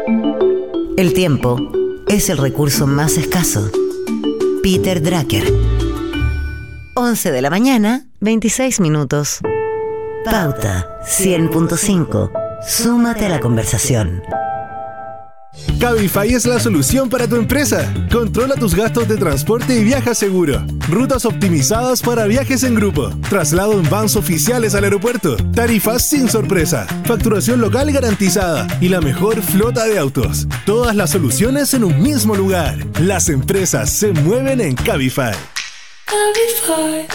El tiempo es el recurso más escaso. Peter Drucker. 11 de la mañana, 26 minutos. Pauta 100.5. Súmate a la conversación. Cabify es la solución para tu empresa. Controla tus gastos de transporte y viaja seguro. Rutas optimizadas para viajes en grupo. Traslado en vans oficiales al aeropuerto. Tarifas sin sorpresa. Facturación local garantizada. Y la mejor flota de autos. Todas las soluciones en un mismo lugar. Las empresas se mueven en Cabify. Cabify.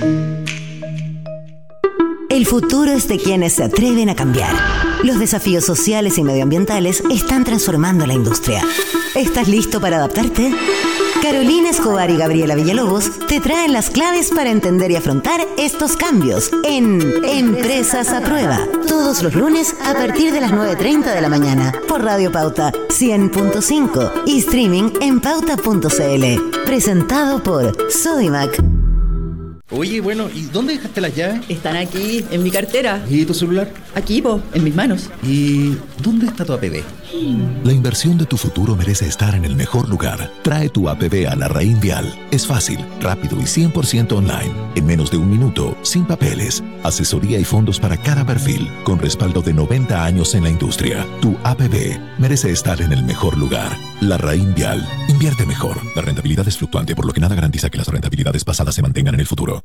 El futuro es de quienes se atreven a cambiar. Los desafíos sociales y medioambientales están transformando la industria. ¿Estás listo para adaptarte? Carolina Escobar y Gabriela Villalobos te traen las claves para entender y afrontar estos cambios en Empresas a Prueba. Todos los lunes a partir de las 9:30 de la mañana por Radio Pauta 100.5 y streaming en pauta.cl. Presentado por Sodimac. Oye, bueno, ¿y dónde dejaste las llaves? Están aquí, en mi cartera. ¿Y tu celular? Aquí, en mis manos. ¿Y dónde está tu APB? La inversión de tu futuro merece estar en el mejor lugar. Trae tu APB a Larraín Vial. Es fácil, rápido y 100% online. En menos de un minuto, sin papeles. Asesoría y fondos para cada perfil, con respaldo de 90 años en la industria. Tu APB merece estar en el mejor lugar. Larraín Vial. Invierte mejor. La rentabilidad es fluctuante, por lo que nada garantiza que las rentabilidades pasadas se mantengan en el futuro.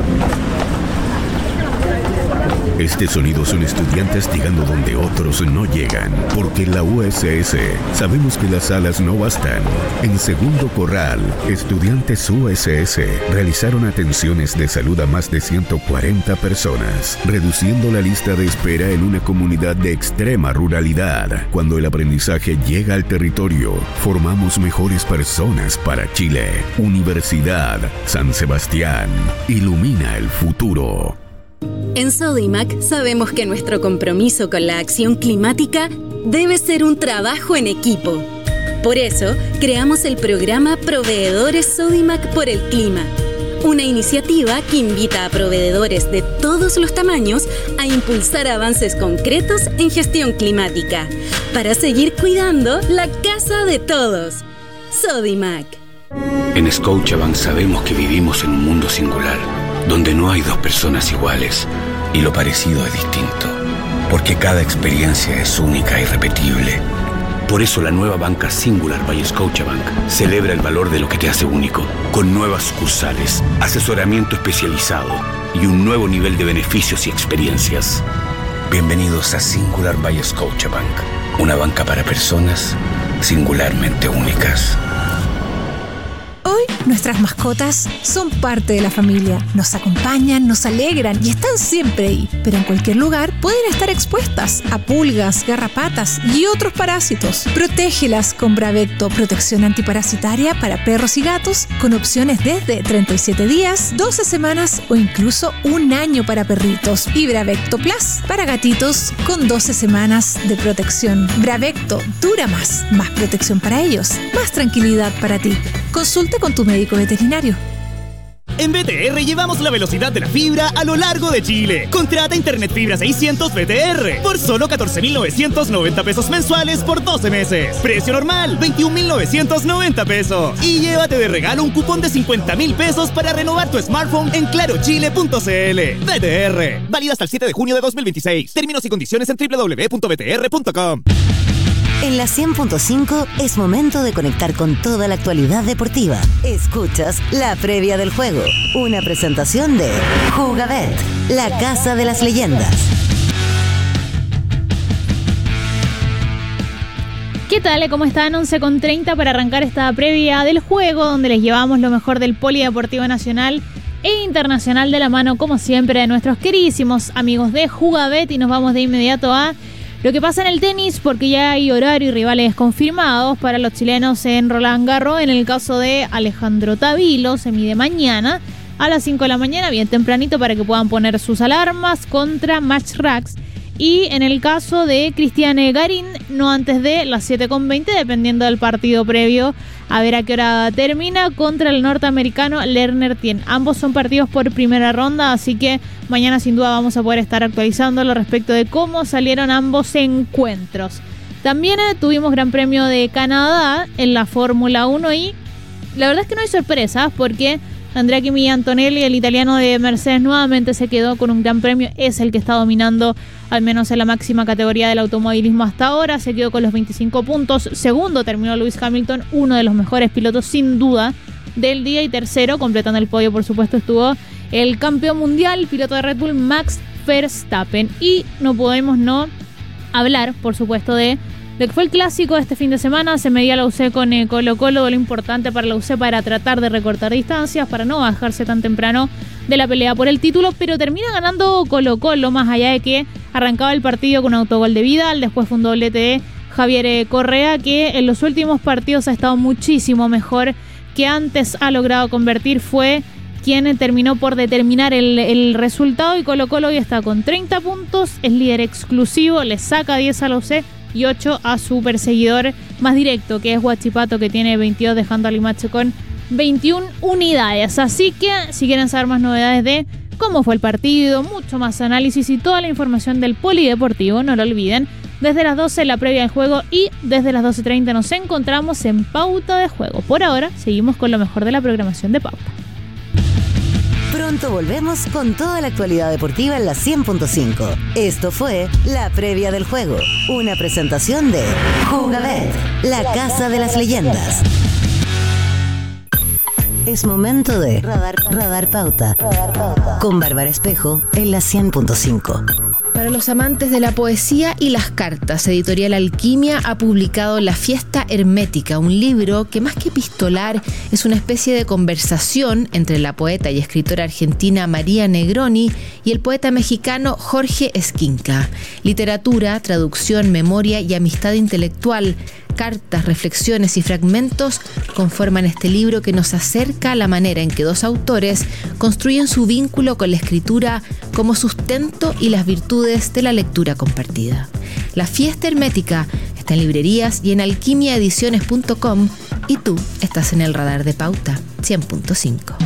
Este sonido son estudiantes llegando donde otros no llegan, porque en la USS sabemos que las alas no bastan. En Segundo Corral, estudiantes USS realizaron atenciones de salud a más de 140 personas, reduciendo la lista de espera en una comunidad de extrema ruralidad. Cuando el aprendizaje llega al territorio, formamos mejores personas para Chile. Universidad San Sebastián, ilumina el futuro. En Sodimac sabemos que nuestro compromiso con la acción climática debe ser un trabajo en equipo. Por eso, creamos el programa Proveedores Sodimac por el Clima, una iniciativa que invita a proveedores de todos los tamaños a impulsar avances concretos en gestión climática, para seguir cuidando la casa de todos. Sodimac. En Scotiabank sabemos que vivimos en un mundo singular, donde no hay dos personas iguales y lo parecido es distinto, porque cada experiencia es única e irrepetible. Por eso la nueva banca Singular by Scotiabank celebra el valor de lo que te hace único, con nuevas sucursales, asesoramiento especializado y un nuevo nivel de beneficios y experiencias. Bienvenidos a Singular by Scotiabank, una banca para personas singularmente únicas. Hoy nuestras mascotas son parte de la familia, nos acompañan, nos alegran y están siempre ahí, pero en cualquier lugar pueden estar expuestas a pulgas, garrapatas y otros parásitos. Protégelas con Bravecto, protección antiparasitaria para perros y gatos, con opciones desde 37 días, 12 semanas o incluso un año para perritos, y Bravecto Plus para gatitos con 12 semanas de protección. Bravecto dura más protección para ellos, más tranquilidad para ti. Consulta con tu médico veterinario. En BTR llevamos la velocidad de la fibra a lo largo de Chile. Contrata Internet Fibra 600 BTR por solo 14,990 pesos mensuales por 12 meses. Precio normal, 21,990 pesos. Y llévate de regalo un cupón de 50,000 pesos para renovar tu smartphone en clarochile.cl. BTR, válida hasta el 7 de junio de 2026. Términos y condiciones en www.btr.com. En la 100.5 es momento de conectar con toda la actualidad deportiva. Escuchas la previa del juego, una presentación de Jugabet, la casa de las leyendas. ¿Qué tal? ¿Cómo están? 11:30 para arrancar esta previa del juego, donde les llevamos lo mejor del polideportivo nacional e internacional de la mano, como siempre, de nuestros queridísimos amigos de Jugabet. Y nos vamos de inmediato a lo que pasa en el tenis, porque ya hay horario y rivales confirmados para los chilenos en Roland Garros. En el caso de Alejandro Tavilo, se mide mañana a las 5 de la mañana, bien tempranito, para que puedan poner sus alarmas contra Max Rax. Y en el caso de Cristian Garín, no antes de las 7:20, dependiendo del partido previo, a ver a qué hora termina, contra el norteamericano Lerner Tien. Ambos son partidos por primera ronda, así que mañana sin duda vamos a poder estar actualizándolo respecto de cómo salieron ambos encuentros. También tuvimos Gran Premio de Canadá en la Fórmula 1 y la verdad es que no hay sorpresas porque Andrea Kimi Antonelli, el italiano de Mercedes, nuevamente se quedó con un gran premio. Es el que está dominando, al menos en la máxima categoría del automovilismo hasta ahora. Se quedó con los 25 puntos. Segundo terminó Lewis Hamilton, uno de los mejores pilotos sin duda del día. Y tercero, completando el podio, por supuesto, estuvo el campeón mundial, piloto de Red Bull, Max Verstappen. Y no podemos no hablar, por supuesto, de lo que fue el clásico de este fin de semana. Se medía la UC con Colo-Colo. Lo importante para la UC para tratar de recortar distancias, para no bajarse tan temprano de la pelea por el título, pero termina ganando Colo-Colo, más allá de que arrancaba el partido con un autogol de Vidal, después fue un doblete de Javier Correa, que en los últimos partidos ha estado muchísimo mejor que antes. Ha logrado convertir, fue quien terminó por determinar el resultado, y Colo-Colo hoy está con 30 puntos, es líder exclusivo, le saca 10 a la UC y 8 a su perseguidor más directo, que es Huachipato, que tiene 22, dejando a Limache con 21 unidades. Así que si quieren saber más novedades de cómo fue el partido, mucho más análisis y toda la información del polideportivo, no lo olviden, desde las 12 la previa del juego y desde las 12:30 nos encontramos en Pauta de Juego. Por ahora seguimos con lo mejor de la programación de Pauta. Pronto volvemos con toda la actualidad deportiva en la 100.5. Esto fue La Previa del Juego, una presentación de Jugabet, la casa de las leyendas. Es momento de Radar Pauta con Bárbara Espejo en la 100.5. Para los amantes de la poesía y las cartas, Editorial Alquimia ha publicado La Fiesta Hermética, un libro que más que epistolar es una especie de conversación entre la poeta y escritora argentina María Negroni y el poeta mexicano Jorge Esquinca. Literatura, traducción, memoria y amistad intelectual, cartas, reflexiones y fragmentos conforman este libro que nos acerca a la manera en que dos autores construyen su vínculo con la escritura como sustento y las virtudes de la lectura compartida. La Fiesta Hermética está en librerías y en alquimiaediciones.com, y tú estás en el radar de Pauta 100.5.